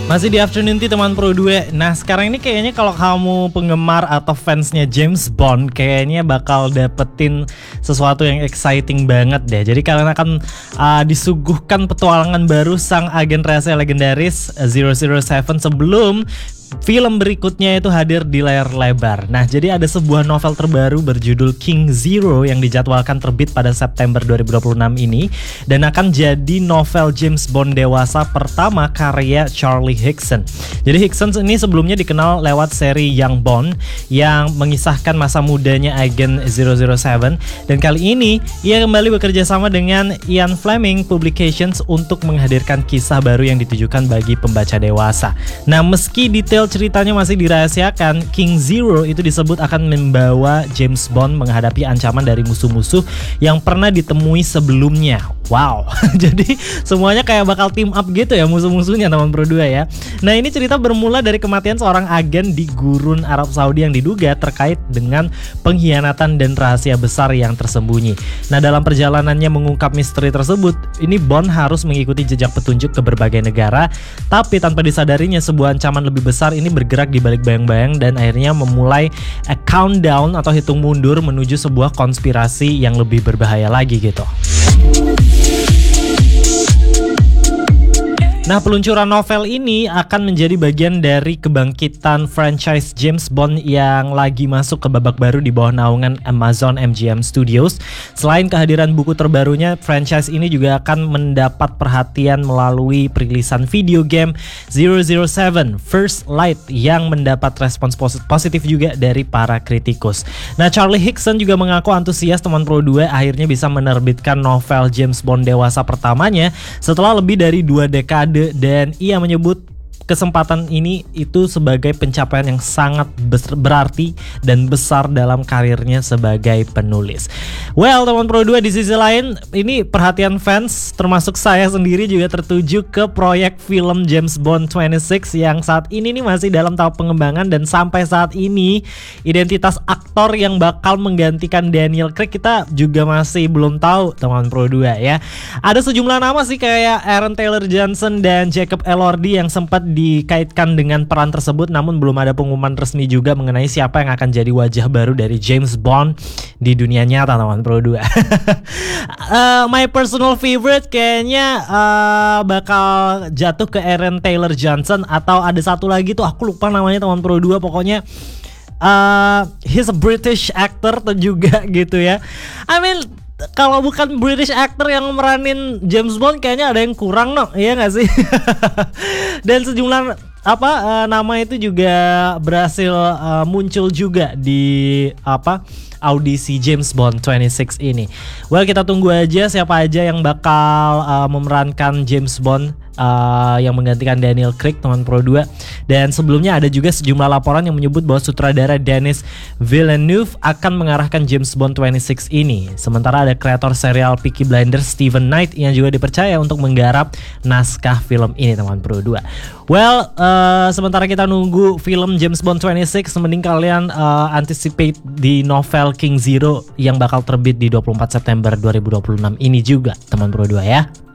Masih di Afternoon Tea teman Pro 2. Nah sekarang ini kayaknya kalau kamu penggemar atau fansnya James Bond, kayaknya bakal dapetin sesuatu yang exciting banget deh. Jadi kalian akan disuguhkan petualangan baru sang agen rahasia legendaris 007 sebelum film berikutnya itu hadir di layar lebar. Nah, jadi ada sebuah novel terbaru berjudul King Zero yang dijadwalkan terbit pada September 2026 ini dan akan jadi novel James Bond dewasa pertama karya Charlie Higson. Jadi Higson ini sebelumnya dikenal lewat seri Young Bond yang mengisahkan masa mudanya agen 007 dan kali ini ia kembali bekerja sama dengan Ian Fleming Publications untuk menghadirkan kisah baru yang ditujukan bagi pembaca dewasa. Nah, meski detail ceritanya masih dirahasiakan, King Zero itu disebut akan membawa James Bond menghadapi ancaman dari musuh-musuh yang pernah ditemui sebelumnya. Wow, jadi semuanya kayak bakal team up gitu ya musuh-musuhnya teman Pro 2 ya. Nah ini cerita bermula dari kematian seorang agen di gurun Arab Saudi yang diduga terkait dengan pengkhianatan dan rahasia besar yang tersembunyi. Nah dalam perjalanannya mengungkap misteri tersebut, ini Bond harus mengikuti jejak petunjuk ke berbagai negara, tapi tanpa disadarinya sebuah ancaman lebih besar ini bergerak di balik bayang-bayang dan akhirnya memulai a countdown atau hitung mundur menuju sebuah konspirasi yang lebih berbahaya lagi gitu. Nah, peluncuran novel ini akan menjadi bagian dari kebangkitan franchise James Bond yang lagi masuk ke babak baru di bawah naungan Amazon MGM Studios. Selain kehadiran buku terbarunya, franchise ini juga akan mendapat perhatian melalui perilisan video game 007 First Light yang mendapat respons positif juga dari para kritikus. Nah, Charlie Higson juga mengaku antusias teman Pro 2 akhirnya bisa menerbitkan novel James Bond dewasa pertamanya setelah lebih dari 2 dekade, dan ia menyebut kesempatan ini itu sebagai pencapaian yang sangat berarti dan besar dalam karirnya sebagai penulis. Well, teman Pro 2, di sisi lain ini perhatian fans termasuk saya sendiri juga tertuju ke proyek film James Bond 26 yang saat ini nih masih dalam tahap pengembangan, dan sampai saat ini identitas aktor yang bakal menggantikan Daniel Craig kita juga masih belum tahu teman Pro 2 ya. Ada sejumlah nama sih kayak Aaron Taylor Johnson dan Jacob Elordi yang sempat dikaitkan dengan peran tersebut, namun belum ada pengumuman resmi juga mengenai siapa yang akan jadi wajah baru dari James Bond di dunia nyata teman Pro 2. My personal favorite kayaknya bakal jatuh ke Aaron Taylor Johnson, atau ada satu lagi tuh aku lupa namanya teman Pro 2, pokoknya he's a British actor tuh juga gitu ya. I mean, kalau bukan British actor yang meranin James Bond kayaknya ada yang kurang iya gak sih? Dan sejumlah nama itu juga berhasil muncul juga di audisi James Bond 26 ini. Well, kita tunggu aja siapa aja yang bakal memerankan James Bond yang menggantikan Daniel Craig teman Pro 2. Dan sebelumnya ada juga sejumlah laporan yang menyebut bahwa sutradara Denis Villeneuve akan mengarahkan James Bond 26 ini. Sementara ada kreator serial Peaky Blinders Steven Knight yang juga dipercaya untuk menggarap naskah film ini teman Pro 2. Well, sementara kita nunggu film James Bond 26, mending kalian anticipate di novel King Zero yang bakal terbit di 24 September 2026 ini juga teman Pro 2 ya.